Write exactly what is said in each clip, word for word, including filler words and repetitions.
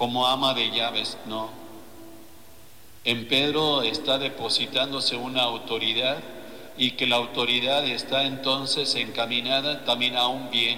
como ama de llaves, no. En Pedro está depositándose una autoridad y que la autoridad está entonces encaminada también a un bien.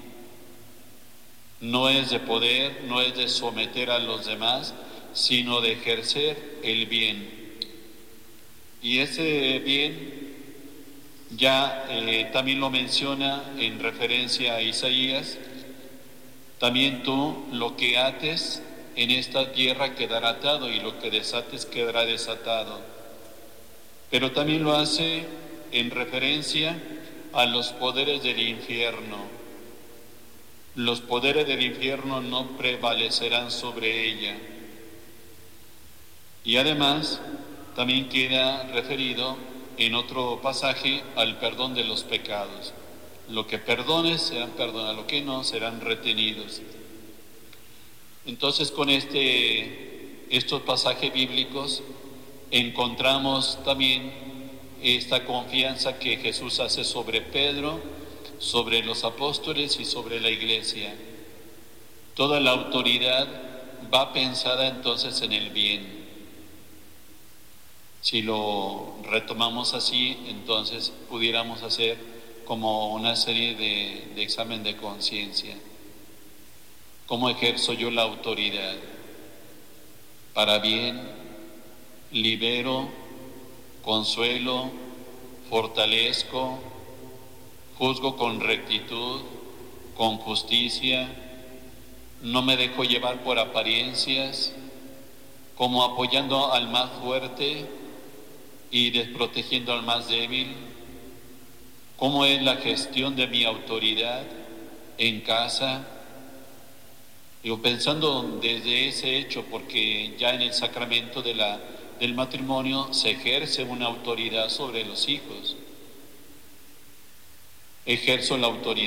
No es de poder, no es de someter a los demás, sino de ejercer el bien. Y ese bien ya eh, también lo menciona en referencia a Isaías: también tú lo que ates en esta tierra quedará atado y lo que desates quedará desatado. Pero también lo hace en referencia a los poderes del infierno. Los poderes del infierno no prevalecerán sobre ella. Y además también queda referido en otro pasaje al perdón de los pecados. Lo que perdones serán perdonados, lo que no serán retenidos. Entonces, con este, estos pasajes bíblicos encontramos también esta confianza que Jesús hace sobre Pedro, sobre los apóstoles y sobre la iglesia. Toda la autoridad va pensada entonces en el bien. Si lo retomamos así, entonces pudiéramos hacer como una serie de, de examen de conciencia. ¿Cómo ejerzo yo la autoridad? Para bien, libero, consuelo, fortalezco, juzgo con rectitud, con justicia, no me dejo llevar por apariencias, como apoyando al más fuerte y desprotegiendo al más débil. ¿Cómo es la gestión de mi autoridad en casa? Digo, pensando desde ese hecho, porque ya en el sacramento de la, del matrimonio se ejerce una autoridad sobre los hijos. Ejerzo la autoridad